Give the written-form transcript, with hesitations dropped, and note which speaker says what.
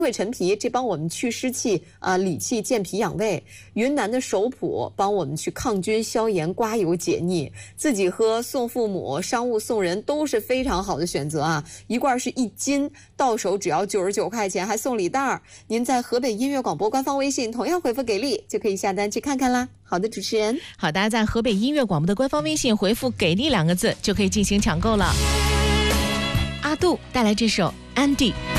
Speaker 1: 会陈皮，这帮我们去湿气理气健脾养胃；云南的首朴帮我们去抗菌消炎刮油解腻。自己喝送父母，商务送人都是非常好的选择啊！一罐是1斤，到手只要99块钱，还送礼袋。您在河北音乐广播官方微信同样回复给力，就可以下单去看看啦。好的，主持人，
Speaker 2: 好，大家在河北音乐广播的官方微信回复给力2个字就可以进行抢购了。阿杜带来这首安迪。